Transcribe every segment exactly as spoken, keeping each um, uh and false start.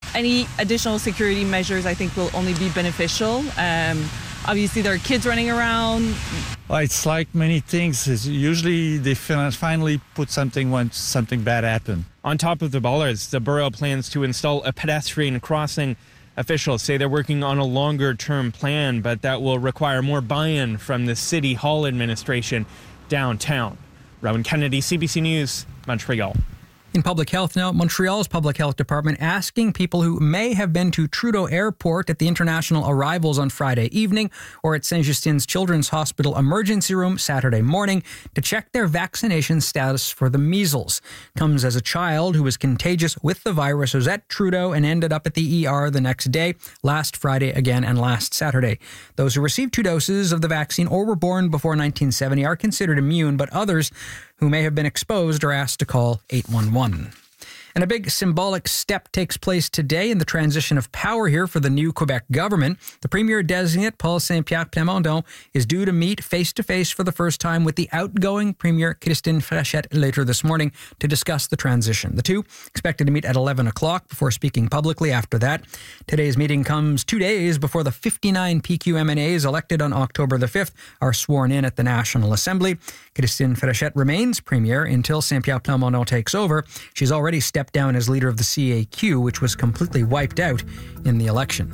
any additional security measures, I think, will only be beneficial. Um, obviously, there are kids running around. Well, it's like many things. It's usually they finally put something when something bad happened. On top of the bollards, the borough plans to install a pedestrian crossing. Officials say they're working on a longer-term plan, but that will require more buy-in from the City Hall administration downtown. Rowan Kennedy, C B C News, Montreal. In public health now, Montreal's public health department asking people who may have been to Trudeau Airport at the international arrivals on Friday evening or at Saint-Justin's Children's Hospital emergency room Saturday morning to check their vaccination status for the measles. Comes as a child who was contagious with the virus, was at Trudeau and ended up at the E R the next day, last Friday again and last Saturday. Those who received two doses of the vaccine or were born before nineteen seventy are considered immune, but others who may have been exposed are asked to call eight one one. And a big symbolic step takes place today in the transition of power here for the new Quebec government. The Premier-designate, Paul Saint-Pierre Plamondon, is due to meet face-to-face for the first time with the outgoing Premier, Christine Frechette, later this morning to discuss the transition. The two expected to meet at eleven o'clock before speaking publicly after that. Today's meeting comes two days before the fifty-nine P Q M N As elected on October the fifth are sworn in at the National Assembly. Christine Frechette remains Premier until Saint-Pierre Plamondon takes over. She's already stepped down as leader of the C A Q, which was completely wiped out in the election.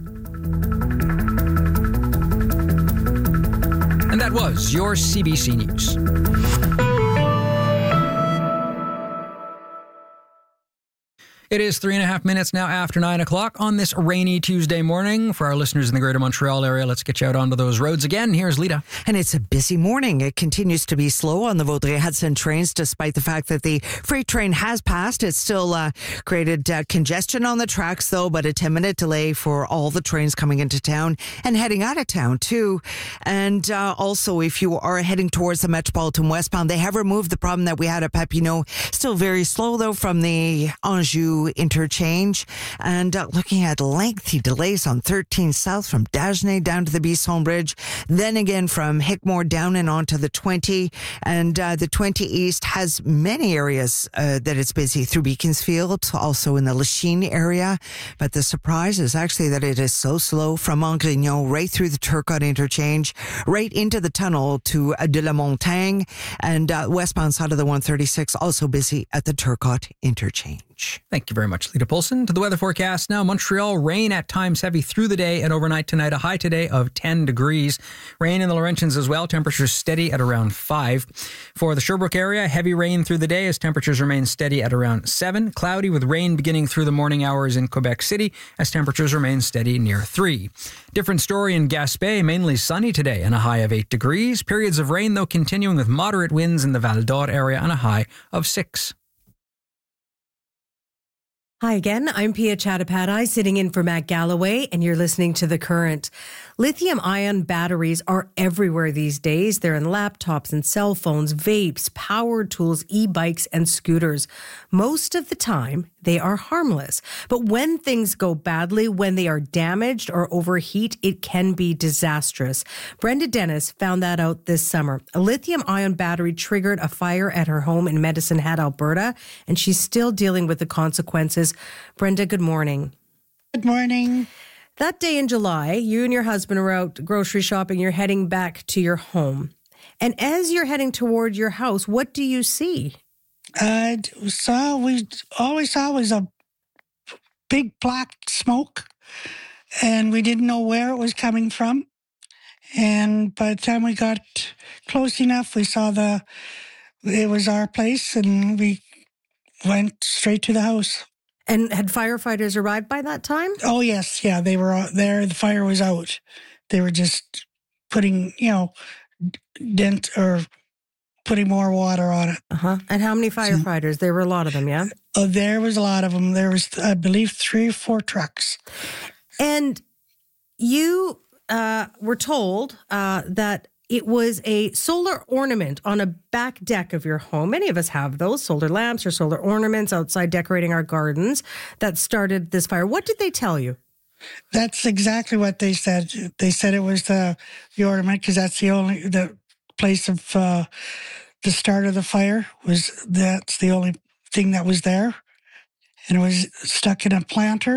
And that was your C B C News. It is three and a half minutes now after nine o'clock on this rainy Tuesday morning. For our listeners in the greater Montreal area, let's get you out onto those roads again. Here's Lita. And it's a busy morning. It continues to be slow on the Vaudreuil-Hudson trains, despite the fact that the freight train has passed. It's still uh, created uh, congestion on the tracks, though, but a ten-minute delay for all the trains coming into town and heading out of town, too. And uh, also, if you are heading towards the Metropolitan westbound, they have removed the problem that we had at Papineau. Still very slow, though, from the Anjou interchange, and uh, looking at lengthy delays on thirteen South from Dagenais down to the Bisson Bridge, then again from Hickmore down and onto the twenty, and uh, the twenty East has many areas uh, that it's busy through Beaconsfield, also in the Lachine area, but the surprise is actually that it is so slow from Angrignon right through the Turcotte interchange, right into the tunnel to uh, de la Montagne, and uh, westbound side of the one thirty-six also busy at the Turcotte interchange. Thank you very much, Lita Polson. To the weather forecast now. Montreal, rain at times heavy through the day and overnight tonight. A high today of ten degrees. Rain in the Laurentians as well. Temperatures steady at around five. For the Sherbrooke area, heavy rain through the day as temperatures remain steady at around seven. Cloudy with rain beginning through the morning hours in Quebec City as temperatures remain steady near three. Different story in Gaspé, mainly sunny today and a high of eight degrees. Periods of rain, though, continuing with moderate winds in the Val d'Or area and a high of six. Hi again, I'm Pia Chattopadhyay sitting in for Matt Galloway, and you're listening to The Current. Lithium-ion batteries are everywhere these days. They're in laptops and cell phones, vapes, power tools, e-bikes, and scooters. Most of the time, they are harmless. But when things go badly, when they are damaged or overheat, it can be disastrous. Brenda Dennis found that out this summer. A lithium-ion battery triggered a fire at her home in Medicine Hat, Alberta, and she's still dealing with the consequences. Brenda, good morning. Good morning. That day in July, you and your husband were out grocery shopping. You're heading back to your home. And as you're heading toward your house, what do you see? Uh, saw, we always saw was a big black smoke, and we didn't know where it was coming from. And by the time we got close enough, we saw the, it was our place, and we went straight to the house. And had firefighters arrived by that time? Oh, yes. Yeah, they were there. The fire was out. They were just putting, you know, dent or putting more water on it. Uh-huh. And how many firefighters? So, there were a lot of them, yeah? Oh, there was a lot of them. There was, I believe, three or four trucks. And you uh, were told uh, that it was a solar ornament on a back deck of your home. Many of us have those, solar lamps or solar ornaments outside decorating our gardens, that started this fire. What did they tell you? That's exactly what they said. They said it was the, the ornament because that's the only, the place of uh, the start of the fire was, that's the only thing that was there. And it was stuck in a planter.